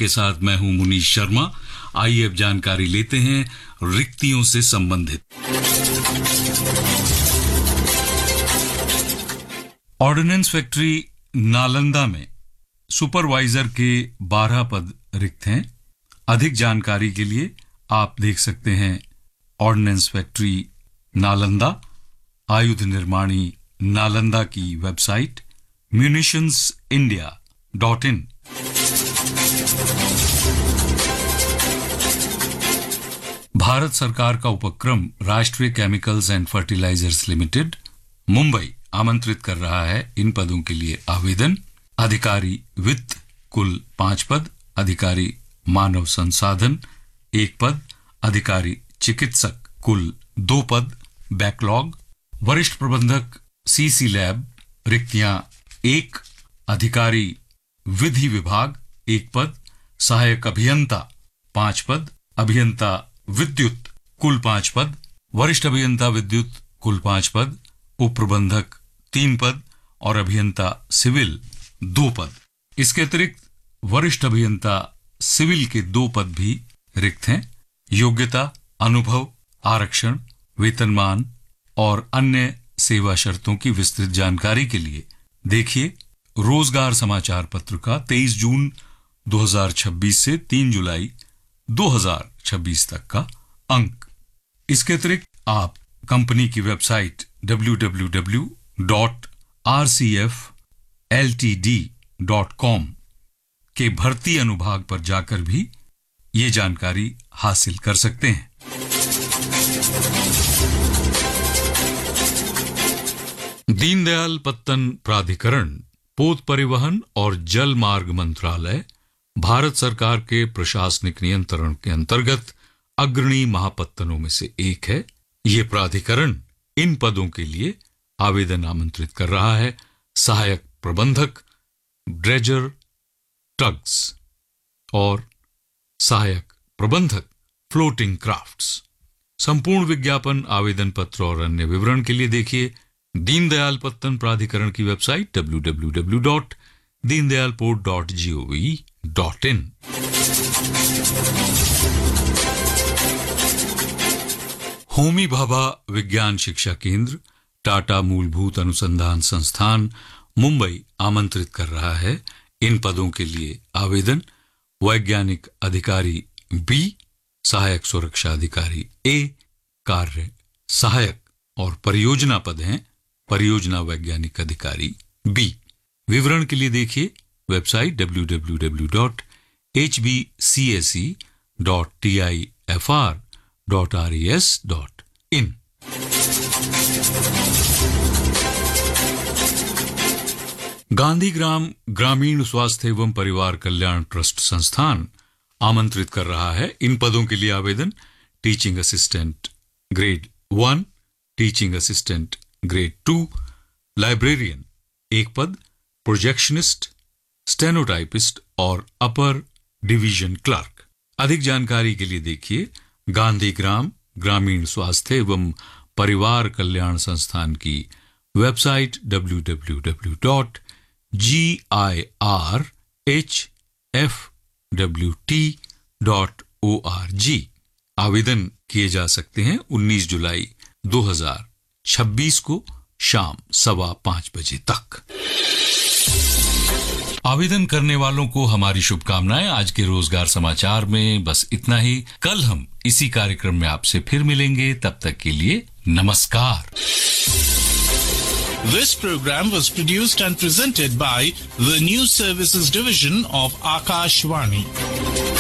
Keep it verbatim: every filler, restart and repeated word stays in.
आपके साथ मैं हूं मुनीश शर्मा। आइए अब जानकारी लेते हैं रिक्तियों से संबंधित। ऑर्डिनेंस फैक्ट्री नालंदा में सुपरवाइजर के बारह पद रिक्त हैं। अधिक जानकारी के लिए आप देख सकते हैं ऑर्डिनेंस फैक्ट्री नालंदा, आयुध निर्माणी नालंदा की website munitions India dot in. Bharat सरकार का उपक्रम राष्ट्रीय chemicals and fertilisers limited Mumbai आमंत्रित कर रहा है इन पदों के लिए आवेदन। अधिकारी वित्त कुल पांच पद, अधिकारी मानव संसाधन एक पद, अधिकारी चिकित्सक कुल दो पद, बैकलॉग। वरिष्ठ प्रबंधक सीसी लैब रिक्तियां एक, अधिकारी विधि विभाग एक पद, सहायक अभियंता पांच पद, अभियंता विद्युत कुल पांच पद, वरिष्ठ अभियंता विद्युत कुल पांच पद, उप प्रबंधक तीन पद और अभियंता सिविल दो पद। इसके अतिरिक्त वरिष्ठ अभियंता सिविल के दो पद भी रिक्त हैं। योग्यता, अनुभव, आरक्षण, वेतनमान और अन्य सेवा शर्तों की विस्तृत जानकारी के लिए देखिए रोजगार समाचार पत्र का तेईस जून दो हज़ार छब्बीस से तीन जुलाई दो हज़ार छब्बीस तक का अंक। इसके अतिरिक्त आप कंपनी की website W W W dot R C F L T D dot com के भर्ती अनुभाग पर जाकर भी ये जानकारी हासिल कर सकते हैं। दीनदयाल पत्तन प्राधिकरण, पोत परिवहन और जल मार्ग मंत्रालय भारत सरकार के प्रशासनिक नियंत्रण के अंतर्गत अग्रणी महापत्तनों में से एक है। ये प्राधिकरण इन पदों के लिए आवेदन आमंत्रित कर रहा है। सहायक प्रबंधक ड्रेजर टग्स और सहायक प्रबंधक फ्लोटिंग क्राफ्ट्स। संपूर्ण विज्ञापन, आवेदन पत्र और अन्य विवरण के लिए देखिए दीनदयाल पत्तन प्राधिकरण की website W W W dot Deendayal port dot G O V dot in. Homi Bhabha विज्ञान शिक्षा केंद्र, टाटा मूलभूत अनुसंधान संस्थान मुंबई आमंत्रित कर रहा है इन पदों के लिए आवेदन। वैज्ञानिक अधिकारी बी, सहायक सुरक्षा अधिकारी ए, कार्य सहायक और परियोजना पद हैं परियोजना वैज्ञानिक अधिकारी बी। विवरण के लिए देखिए website W W W dot H B C S E dot T I F R dot R E S dot in. Gandhigram ग्रामीण स्वास्थ्य एवं परिवार कल्याण ट्रस्ट संस्थान आमंत्रित कर रहा है इन पदों के लिए आवेदन। Teaching assistant grade one, teaching assistant grade two, librarian एक पद, प्रोजेक्शनिस्ट, स्टेनोटाइपिस्ट और अपर डिवीजन क्लर्क। अधिक जानकारी के लिए देखिए गांधीग्राम ग्रामीण स्वास्थ्य एवं परिवार कल्याण संस्थान की website W W W dot G I R H F W T dot O R G. आवेदन किए जा सकते हैं उन्नीस जुलाई दो हज़ार छब्बीस को शाम सवा पांच बजे तक। आवेदन करने वालों को हमारी शुभकामनाएं। आज के रोजगार समाचार में बस इतना ही। कल हम इसी कार्यक्रम में आपसे फिर मिलेंगे, तब तक के लिए नमस्कार। This program was produced and presented by the News Services Division of Akashvani.